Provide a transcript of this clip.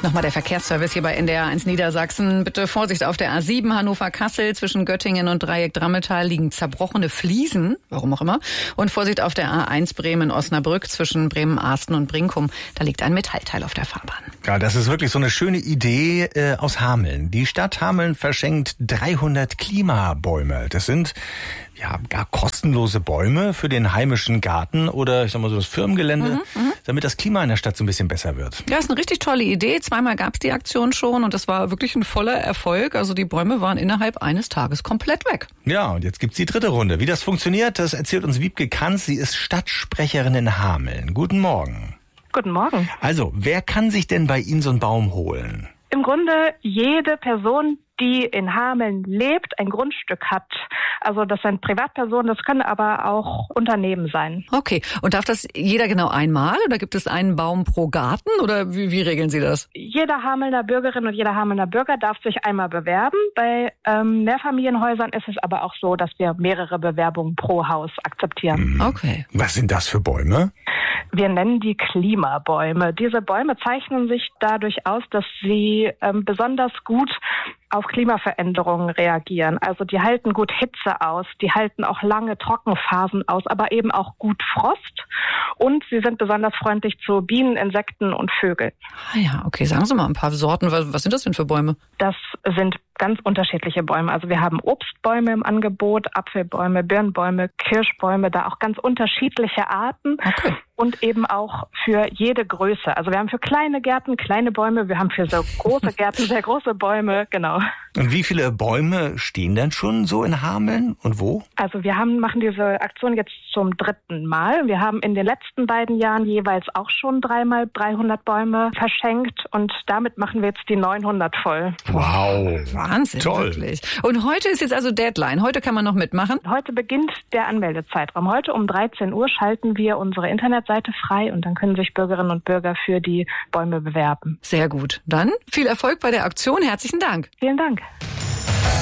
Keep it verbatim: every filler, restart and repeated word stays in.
Nochmal der Verkehrsservice hier bei N D R eins Niedersachsen. Bitte Vorsicht auf der A sieben Hannover-Kassel. Zwischen Göttingen und Dreieck-Drammetal liegen zerbrochene Fliesen, warum auch immer. Und Vorsicht auf der A eins Bremen-Osnabrück zwischen Bremen-Arsten und Brinkum. Da liegt ein Metallteil auf der Fahrbahn. Ja, das ist wirklich so eine schöne Idee äh, aus Hameln. Die Stadt Hameln verschenkt dreihundert Klimabäume. Das sind ja gar kostenlose Bäume für den heimischen Garten oder ich sag mal so das Firmengelände, mhm, damit das Klima in der Stadt so ein bisschen besser wird. Ja, ist eine richtig tolle Idee. Zweimal gab es die Aktion schon und das war wirklich ein voller Erfolg. Also die Bäume waren innerhalb eines Tages komplett weg. Ja, und jetzt gibt's die dritte Runde. Wie das funktioniert, das erzählt uns Wiebke Kanz. Sie ist Stadtsprecherin in Hameln. Guten Morgen. Guten Morgen. Also, wer kann sich denn bei Ihnen so einen Baum holen? Im Grunde jede Person, die in Hameln lebt, ein Grundstück hat. Also das sind Privatpersonen, das können aber auch Unternehmen sein. Okay, und darf das jeder genau einmal oder gibt es einen Baum pro Garten oder wie, wie regeln Sie das? Jeder Hamelner Bürgerin und jeder Hamelner Bürger darf sich einmal bewerben. Bei ähm, Mehrfamilienhäusern ist es aber auch so, dass wir mehrere Bewerbungen pro Haus akzeptieren. Okay. Was sind das für Bäume? Wir nennen die Klimabäume. Diese Bäume zeichnen sich dadurch aus, dass sie ähm, besonders gut auf Klimaveränderungen reagieren. Also die halten gut Hitze aus, die halten auch lange Trockenphasen aus, aber eben auch gut Frost. Und sie sind besonders freundlich zu Bienen, Insekten und Vögeln. Ah ja, okay. Sagen Sie mal ein paar Sorten. Was, was sind das denn für Bäume? Das sind ganz unterschiedliche Bäume. Also wir haben Obstbäume im Angebot, Apfelbäume, Birnbäume, Kirschbäume, da auch ganz unterschiedliche Arten. Okay. Und eben auch für jede Größe. Also wir haben für kleine Gärten kleine Bäume, wir haben für so große Gärten sehr große Bäume, genau. Und wie viele Bäume stehen denn schon so in Hameln und wo? Also wir haben machen diese Aktion jetzt zum dritten Mal. Wir haben in den letzten beiden Jahren jeweils auch schon dreimal dreihundert Bäume verschenkt und damit machen wir jetzt die neunhundert voll. Wow. Wahnsinn, toll. Wirklich. Und heute ist jetzt also Deadline. Heute kann man noch mitmachen. Heute beginnt der Anmeldezeitraum. Heute um dreizehn Uhr schalten wir unsere Internetseite frei und dann können sich Bürgerinnen und Bürger für die Bäume bewerben. Sehr gut. Dann viel Erfolg bei der Aktion. Herzlichen Dank. Vielen Dank.